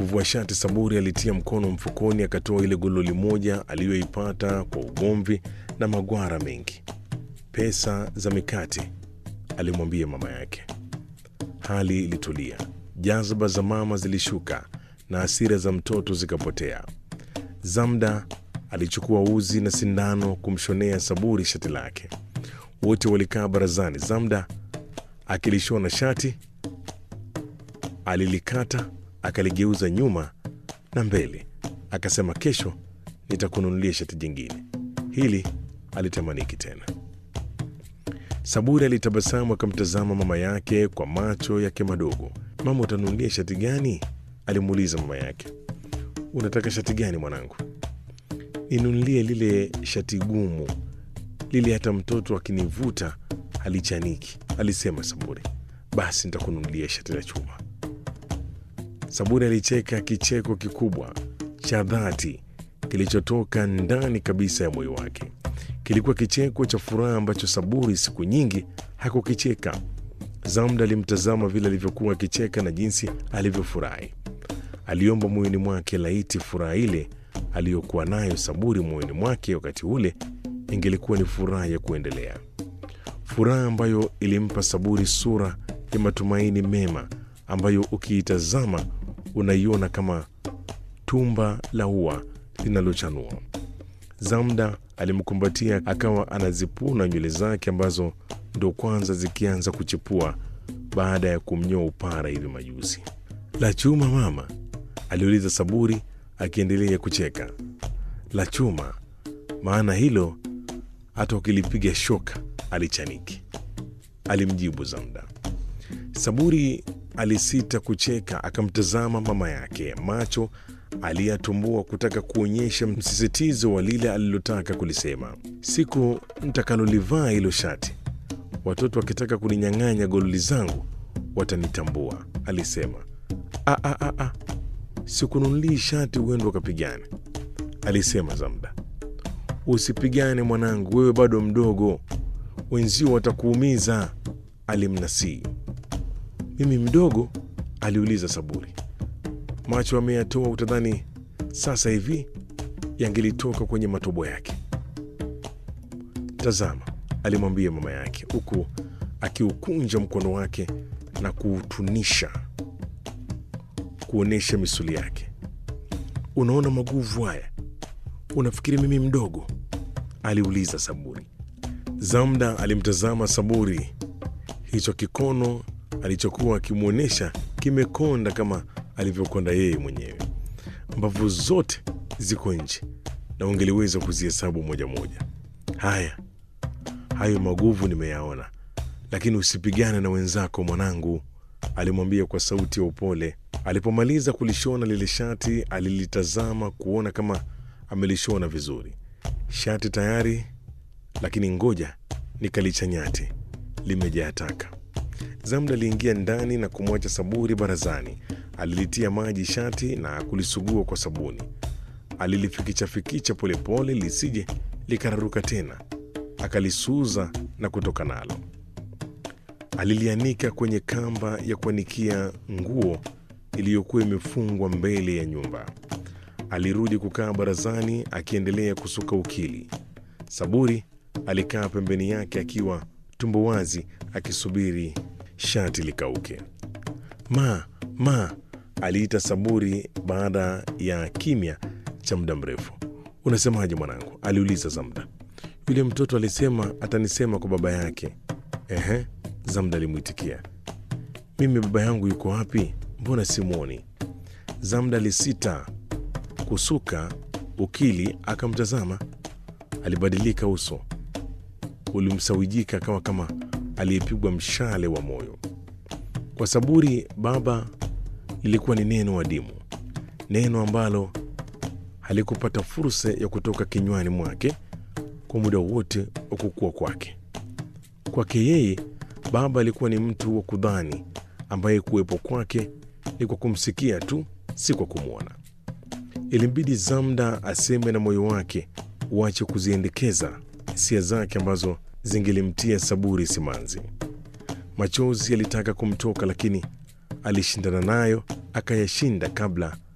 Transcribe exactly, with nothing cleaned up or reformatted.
Alivua shati, Saburi alitia mkono mfukoni, akatoa ile gololi moja aliyoipata kwa ugomvi na magwara mengi. Pesa za mikate, alimwambia mama yake. Hali ilitulia, jazba za mama zilishuka na hasira za mtoto zikapotea. Zamda alichukua uzi na sindano kumshonea Saburi shati lake. Wote walikaa barazani. Zamda akilishona shati, alilikata, akaligeuza nyuma na mbele, akasema, kesho nitakununulia shati jingine. Hili alitamaniki tena. Saburi alitabasamu, akamtazama mama yake kwa macho yake madogo. Mama, utanunulia shati gani? Alimuuliza mama yake. Unataka shati gani mwanangu? Ninunulie lile shati gumu, lile hata mtoto akinivuta halichaniki, alisema Saburi. Basi nitakununulia shati la chuma. Saburi alicheka kicheko kikubwa cha dhati kilichotoka ndani kabisa ya moyo wake. Kilikuwa kicheko cha furaha ambacho Saburi siku nyingi hakukicheka. Zamda alimtazama vile alivyokuwa akicheka na jinsi alivyofurahi. Aliomba moyoni mwake laiti furaha ile aliyokuwa nayo Saburi moyoni mwake wakati ule ingelikuwa ni furaha ya kuendelea, furaha ambayo ilimpa Saburi sura ya matumaini mema ambayo ukiitazama unaiona kama tumba la ua linalochanua. Zamda alimkumbatia, akawa anazipuna nywele zake ambazo ndo kwanza zikianza kuchipua baada ya kumnyoa upara hivi majuzi. La chuma mama? Aliuliza Saburi akiendelea kucheka. La chuma, maana hilo hata ukilipiga shoka alichaniki, alimjibu Zamda. Saburi alisita kucheka, akamtazama mama yake. Macho aliyatumbua kutaka kuonyesha msisitizo wa lile alilotaka kulisema. Siku nitakalolivaa hilo shati, watoto wakitaka kuninyang'anya gololi zangu watanitambua, alisema. A a a a, sikununulii shati uende ukapigane, alisema Zamda. Usipigane mwanangu, wewe bado mdogo, wenzio watakuumiza, alimnasii. Mimi mdogo? Aliuliza Saburi. Macho ameyatoa, utadhani sasa hivi yangelitoka kwenye matobo yake. Tazama, alimwambia mama yake huku akiukunja mkono wake na kuutunisha kuonesha misuli yake. Unaona maguvu haya? Unafikiri mimi mdogo? Aliuliza Saburi. Zamda alimtazama Saburi. Hicho kikono alichokuwa akimwonyesha kimekonda kama alivyokonda yeye mwenyewe. Mbavu zote ziko nje na ungeliweza kuzihesabu moja moja. Haya, hayo maguvu nimeyaona, lakini usipigane na wenzako mwanangu, alimwambia kwa sauti ya upole. Alipomaliza kulishona lile shati, alilitazama kuona kama amelishona vizuri. Shati tayari, lakini ngoja nikalichanyate, limejaa taka. Zamda aliingia ndani na kumwacha Saburi barazani. Alilitia maji shati na kulisugua kwa sabuni. Alilifikicha-fikicha polepole lisije likararuka tena. Akalisuuza na kutoka nalo. Alilianika kwenye kamba ya kuanikia nguo iliyokuwa imefungwa mbele ya nyumba. Alirudi kukaa barazani akiendelea kusuka ukili. Saburi alikaa pembeni yake akiwa tumbo wazi akisubiri shati likauke. Ma, ma, aliita Saburi baada ya kimya cha muda mrefu. Unasemaje mwanangu? Aliuliza Zamda. Yule mtoto alisema atanisema kwa baba yake. Ehe, Zamda alimuitikia. Mimi baba yangu yuko wapi? Mbona simuoni? Zamda alisita kusuka ukili, akamtazama. Alibadilika uso, ulimsawijika kama kama aliyepigwa mshale wa moyo. Kwa Saburi baba lilikuwa ni neno adimu, neno ambalo halikupata fursa ya kutoka kinywani mwake kwa muda wote wa kukua kwake. Kwake yeye baba alikuwa ni mtu wa kudhani, ambaye kuwepo kwake ni kwa kumsikia tu, si kwa kumwona. Ilimbidi Zamda aseme na moyo wake uache kuziendekeza hisia zake ambazo zingelimtia Saburi simanzi. Machozi yalitaka kumtoka, lakini alishindana nayo, akayashinda kabla